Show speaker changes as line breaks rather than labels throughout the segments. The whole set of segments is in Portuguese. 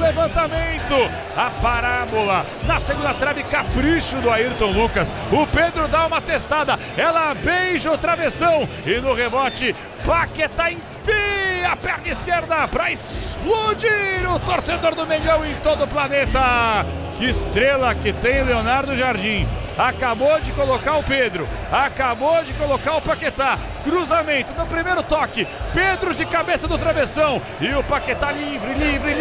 levantamento, a parábola, na segunda trave, capricho do Ayrton Lucas. O Pedro dá uma testada, ela beija o travessão e no rebote, Paquetá enfia a perna esquerda para explodir o torcedor do Mengão em todo o planeta. Que estrela que tem Leonardo Jardim. Acabou de colocar o Pedro, acabou de colocar o Paquetá. Cruzamento no primeiro toque, Pedro de cabeça do travessão e o Paquetá livre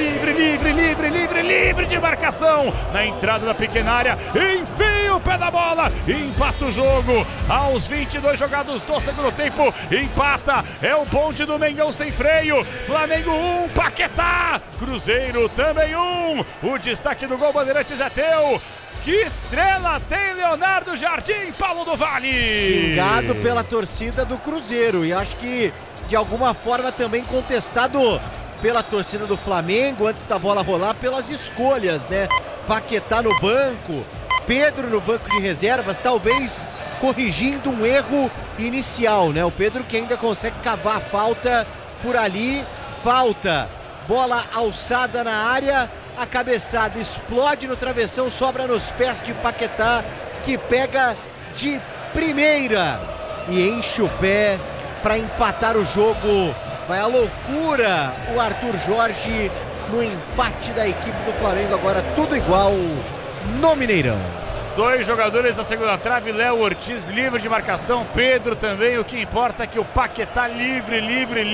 de marcação na entrada da pequena área, enfia o pé da bola e empata o jogo aos 22 jogados do segundo tempo. Empata, é o bonde do Mengão sem freio. Flamengo 1, Paquetá. Cruzeiro também 1. O destaque do gol Bandeirantes é teu. Que estrela tem Leonardo Jardim, Paulo do Vale!
Xingado pela torcida do Cruzeiro e acho que de alguma forma também contestado pela torcida do Flamengo antes da bola rolar pelas escolhas, né? Paquetá no banco, Pedro no banco de reservas, talvez corrigindo um erro inicial, né? O Pedro que ainda consegue cavar a falta por ali, falta, bola alçada na área. A cabeçada explode no travessão, sobra nos pés de Paquetá, que pega de primeira e enche o pé para empatar o jogo. Vai a loucura o Arthur Jorge no empate da equipe do Flamengo, agora tudo igual no Mineirão.
2 jogadores da segunda trave, Léo Ortiz livre de marcação, Pedro também. O que importa é que o Paquetá livre.